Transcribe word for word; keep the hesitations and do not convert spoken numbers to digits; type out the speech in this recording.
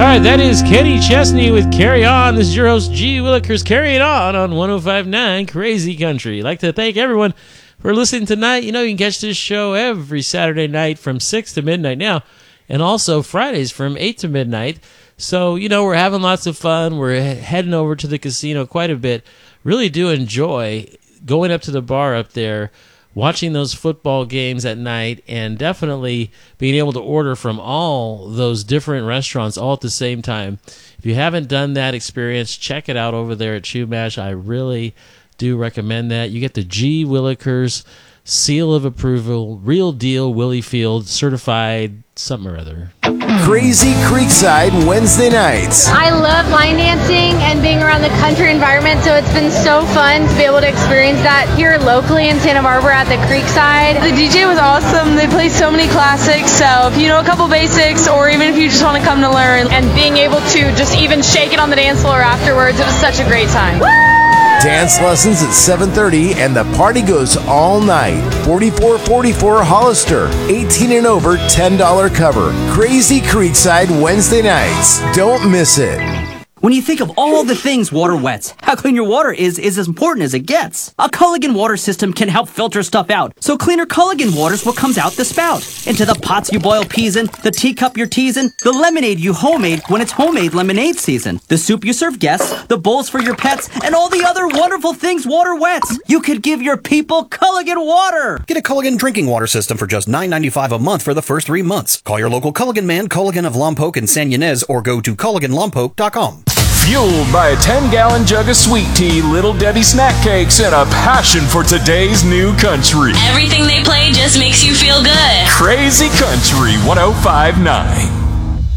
right, that is Kenny Chesney with Carry On. This is your host, G. Willikers, carrying on on one oh five point nine Crazy Country. I'd like to thank everyone for listening tonight. You know, you can catch this show every Saturday night from six to midnight now, and also Fridays from eight to midnight. So, you know, we're having lots of fun. We're heading over to the casino quite a bit. Really do enjoy going up to the bar up there, watching those football games at night, and definitely being able to order from all those different restaurants all at the same time. If you haven't done that experience, check it out over there at Chumash. I really do recommend that. You get the G. Willikers seal of approval, real deal, Willie Field, certified something or other. Crazy Creekside Wednesday nights. I love line dancing and being around the country environment, so it's been so fun to be able to experience that here locally in Santa Barbara at the Creekside. The D J was awesome. They play so many classics, so if you know a couple basics or even if you just want to come to learn, And being able to just even shake it on the dance floor afterwards, it was such a great time. Woo! Dance lessons at seven thirty and the party goes all night. forty-four forty-four Hollister. eighteen and over, ten dollars cover. Crazy Creekside Wednesday nights. Don't miss it. When you think of all the things water wets, how clean your water is is as important as it gets. A Culligan water system can help filter stuff out, so cleaner Culligan water's what comes out the spout. Into the pots you boil peas in, the teacup you're teasing, the lemonade you homemade when it's homemade lemonade season, the soup you serve guests, the bowls for your pets, and all the other wonderful things water wets. You could give your people Culligan water. Get a Culligan drinking water system for just nine ninety-five a month for the first three months. Call your local Culligan man, Culligan of Lompoc and San Ynez, or go to Culligan Lompoc dot com. Fueled by a ten-gallon jug of sweet tea, Little Debbie snack cakes, and a passion for today's new country. Everything they play just makes you feel good. Crazy Country one oh five point nine.